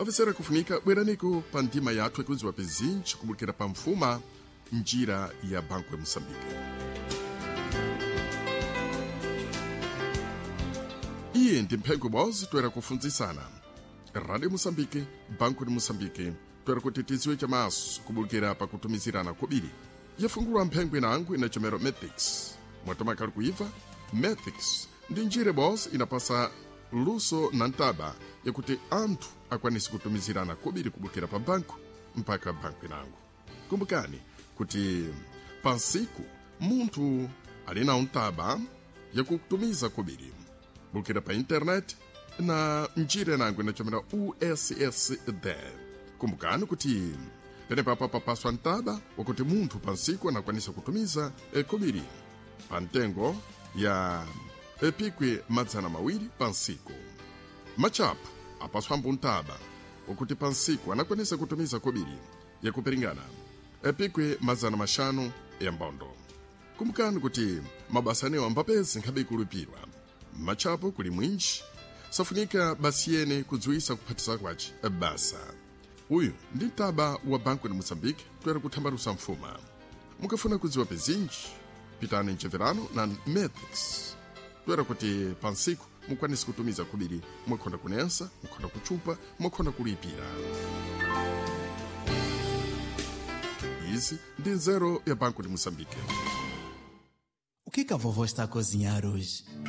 Ofisera kufunika bweraniko pa ndima yathu ekuziwa pezinji kumulukira pa mfuma njira ya Banco ya Moçambique. Iye ndi mphengo bozi toera kufunzisana. Radio Moçambique, Banco de Moçambique, toera kutitiziwe chamaso kumulukira pa kutumizirana kubiri. Yafungulwa mphengo inangu ina chomero Metix. Mwatomaka kuiva, Metix ndi njire bozi inapasa luso na ntaba yakuti anthu akwanisi kutumizirana kubiri kubukira pa banco mpaka banco inangu. Kumbukani kuti pansiku munthu alina untaba yakutumiza kubiri bukira pa internet na njira inangu inachomera USSD. Kumbukani kuti penepapa papaswa ntaba wakuti munthu pansiku anakwanisa kutumiza kubiri pa ntengo ya epikwe madzana mawiri pansiku. Machapu apaswambo untaba wakuti pansiku anakwanisa kutumiza kubiri ya kupiringana epikwe madzana mashanu ya mbondo. Kumbukani kuti mabasaneo ambapezi nkhabe kulupirwa. Machapu kuli mwinji safunika basiyene kudziwisa kuphatisa kwaci basa. Uyu ndi ntaba wa Banco de Moçambique toera kuthambarusa mfuma. Mukafuna kudziwa pezinji pitani mcheverano na Metix. Toera kuti pansiku mukwanisi kutumiza kubiri mwakhonda kunensa, mwakhonda kuchupa, mwakhonda kulipira. Izi ndi nzero ya Banco de Moçambique. O que a vovó está a cozinhar hoje?